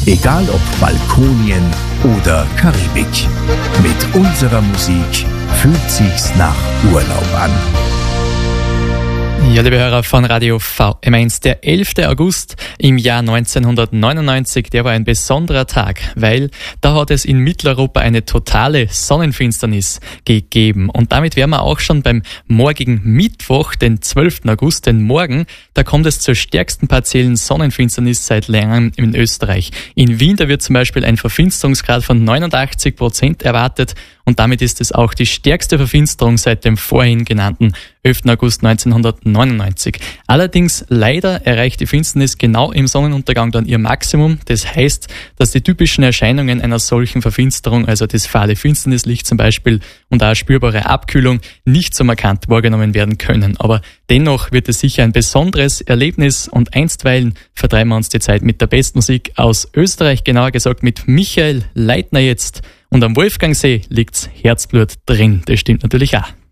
Egal ob Balkonien oder Karibik. Mit unserer Musik fühlt sich's nach Urlaub an. Ja, liebe Hörer von Radio VM1, der 11. August im Jahr 1999, der war ein besonderer Tag, weil da hat es in Mitteleuropa eine totale Sonnenfinsternis gegeben. Und damit wären wir auch schon beim morgigen Mittwoch, den 12. August, denn morgen, da kommt es zur stärksten partiellen Sonnenfinsternis seit langem in Österreich. In Wien, da wird zum Beispiel ein Verfinsterungsgrad von 89% erwartet und damit ist es auch die stärkste Verfinsterung seit dem vorhin genannten 11. August 1999. Allerdings leider erreicht die Finsternis genau im Sonnenuntergang dann ihr Maximum. Das heißt, dass die typischen Erscheinungen einer solchen Verfinsterung, also das fahle Finsternislicht zum Beispiel und auch eine spürbare Abkühlung, nicht so markant wahrgenommen werden können. Aber dennoch wird es sicher ein besonderes Erlebnis und einstweilen vertreiben wir uns die Zeit mit der besten Musik aus Österreich, genauer gesagt mit Michael Leitner jetzt. Und am Wolfgangsee liegt's Herzblut drin. Das stimmt natürlich auch.